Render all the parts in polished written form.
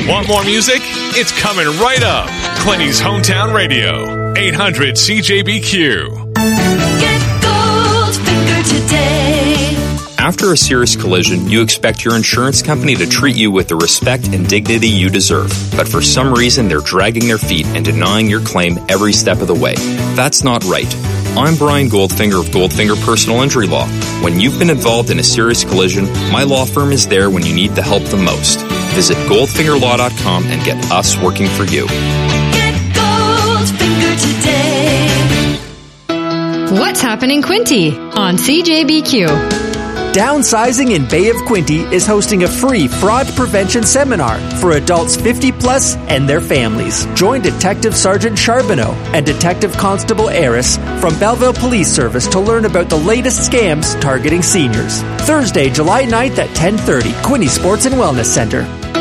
Want more music? It's coming right up. Clinty's Hometown Radio, 800 CJBQ. Get Goldfinger today. After a serious collision, you expect your insurance company to treat you with the respect and dignity you deserve. But for some reason, they're dragging their feet and denying your claim every step of the way. That's not right. I'm Brian Goldfinger of Goldfinger Personal Injury Law. When you've been involved in a serious collision, my law firm is there when you need the help the most. Visit goldfingerlaw.com and get us working for you. Get Goldfinger today. What's happening, Quinty on CJBQ? Downsizing in Bay of Quinte is hosting a free fraud prevention seminar for adults 50 plus and their families. Join Detective Sergeant Charbonneau and Detective Constable Aris from Belleville Police Service to learn about the latest scams targeting seniors. Thursday, July 9th at 10:30, Quinte Sports and Wellness Center.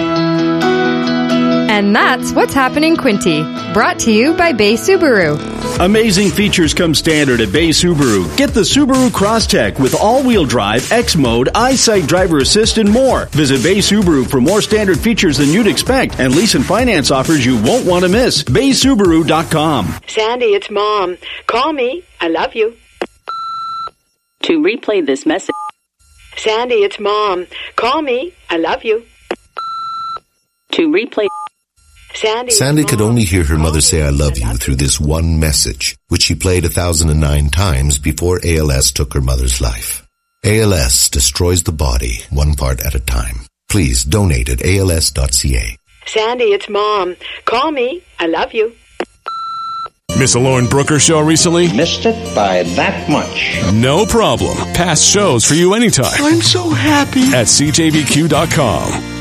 And that's What's Happening, Quinty, brought to you by Bay Subaru. Amazing features come standard at Bay Subaru. Get the Subaru Crosstrek with all-wheel drive, X-Mode, EyeSight driver assist, and more. Visit Bay Subaru for more standard features than you'd expect and lease and finance offers you won't want to miss. BaySubaru.com. Sandy, it's Mom. Call me. I love you. To replay this message. Sandy, it's Mom. Call me. I love you. To replay. Sandy could only hear her mother say I love you through this one message, which she played 1,009 times before ALS took her mother's life. ALS destroys the body one part at a time. Please donate at als.ca. Sandy, it's Mom. Call me. I love you. Miss a Lauren Brooker show recently? Missed it by that much. No problem. Past shows for you anytime. I'm so happy. At CJBQ.com.